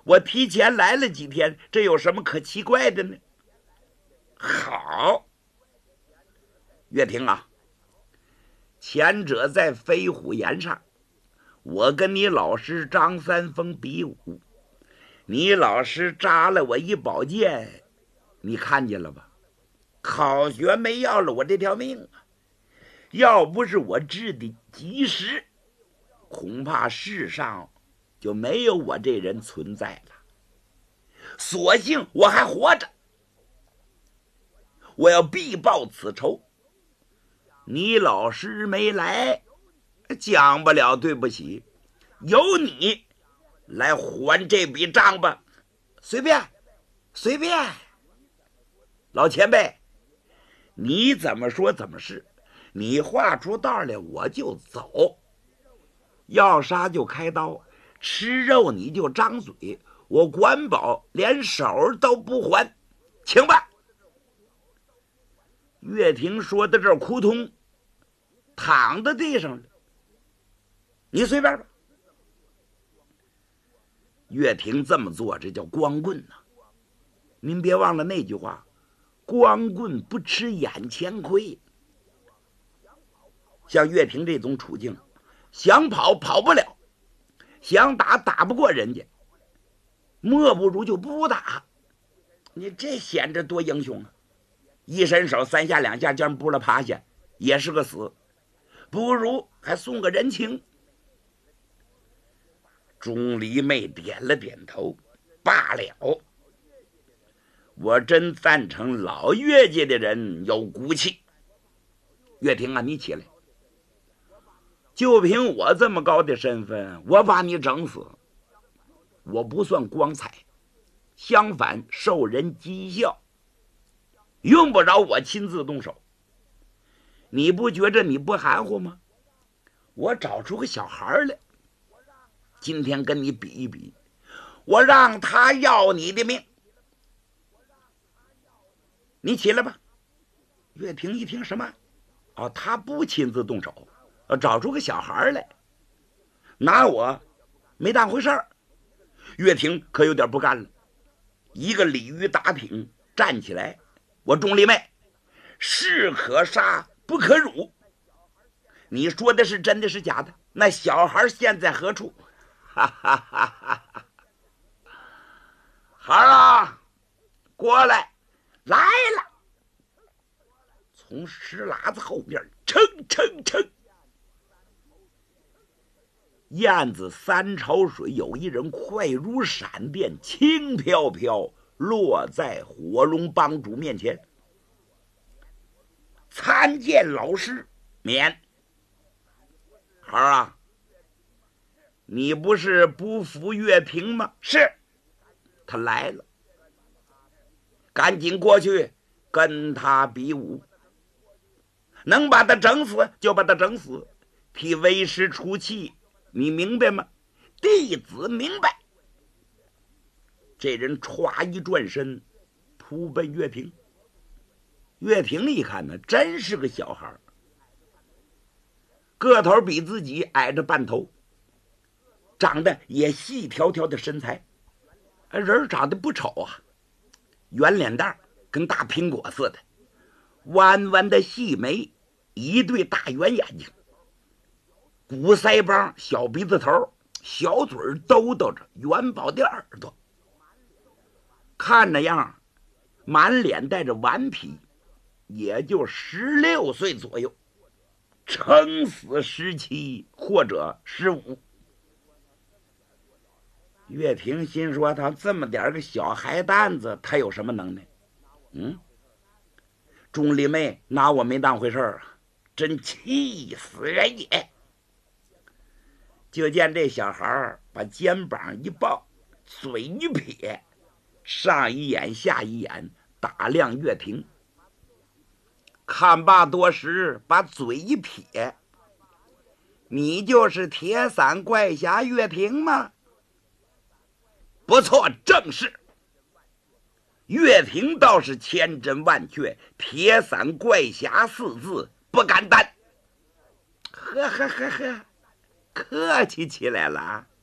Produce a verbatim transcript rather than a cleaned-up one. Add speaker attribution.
Speaker 1: 我提前来了几天，这有什么可奇怪的呢？好，岳霆啊，前者在飞虎岩上，我跟你老师张三丰比武，你老师扎了我一宝剑，你看见了吧？考学没要了我这条命啊！要不是我治的及时，恐怕世上就没有我这人存在了。所幸我还活着，我要必报此仇。你老师没来，讲不了对不起，由你来还这笔账吧。随便，随便。老前辈，你怎么说怎么是，你画出道来我就走，要杀就开刀，吃肉你就张嘴，我管保连手都不还，请吧。岳霆说到这儿扑通躺在地上了，你随便吧。岳霆这么做，这叫光棍呐、啊！您别忘了那句话，光棍不吃眼前亏。像岳霆这种处境，想跑跑不了，想打打不过人家，莫不如就不打。你这显着多英雄啊！一伸手三下两下将扑了趴下，也是个死，不如还送个人情。钟离妹点了点头，罢了。我真赞成老岳家的人有骨气。岳霆啊，你起来，就凭我这么高的身份，我把你整死，我不算光彩，相反受人讥笑，用不着我亲自动手。你不觉着你不含糊吗？我找出个小孩来，今天跟你比一比，我让他要你的命。你起来吧。岳霆一听什么？哦，他不亲自动手，找出个小孩来，拿我没当回事儿。岳霆可有点不干了，一个鲤鱼打挺站起来，我钟离妹，士可杀不可辱。你说的是真的是假的？那小孩现在何处？哈哈哈哈哈！孩儿啊，过来！来了！从石喇子后边蹭蹭蹭，燕子三潮水有一人快如闪电，轻飘飘落在火龙帮主面前。参见老师，免。孩儿啊，你不是不服岳霆吗？是，他来了，赶紧过去跟他比武，能把他整死就把他整死，替为师出气，你明白吗？弟子明白。这人歘一转身，扑奔岳霆。岳霆一看呢，真是个小孩，个头比自己矮着半头，长得也细条条的身材，人长得不丑啊，圆脸蛋跟大苹果似的，弯弯的细眉，一对大圆眼睛，鼓腮帮，小鼻子头，小嘴兜兜着，元宝的耳朵，看那样满脸带着顽皮，也就十六岁左右，撑死十七或者十五。岳霆心说，他这么点个小孩蛋子，他有什么能耐？嗯，钟离妹拿我没当回事儿，真气死人也。就见这小孩把肩膀一抱，嘴一撇，上一眼下一眼打量岳霆，看罢多时，把嘴一撇：“你就是铁伞怪侠岳霆吗？”不错，正是。岳霆倒是千真万确，铁伞怪侠四字不敢担。呵呵呵呵，客气起来了啊！